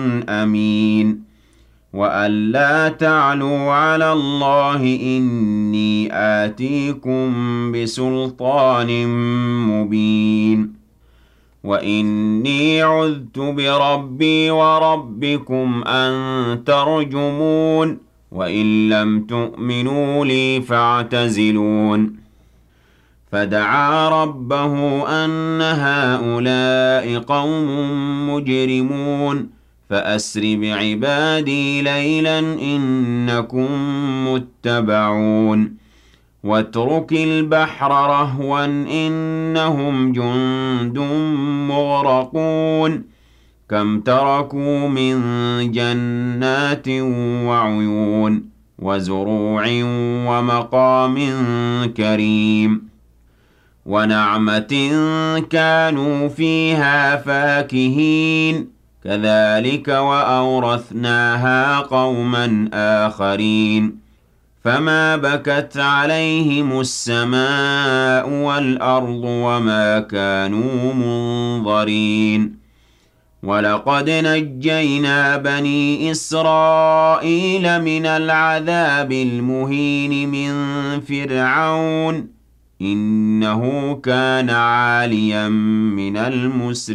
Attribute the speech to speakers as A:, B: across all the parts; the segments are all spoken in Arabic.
A: أمين وأن لا تعلوا على الله إني آتيكم بسلطان مبين وإني عذت بربي وربكم أن ترجمون وإن لم تؤمنوا لي فاعتزلون فدعا ربه أن هؤلاء قوم مجرمون فأسر بعبادي ليلا إنكم متبعون واترك البحر رهوا إنهم جند مغرقون كم تركوا من جنات وعيون وزروع ومقام كريم ونعمة كانوا فيها فاكهين كذلك وأورثناها قوما آخرين فما بكت عليهم السماء والأرض وما كانوا منظرين ولقد نجينا بني إسرائيل من العذاب المهين من فرعون إنه كان عاليا من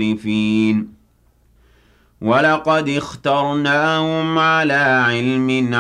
A: المسرفين ولقد اخترناهم على علم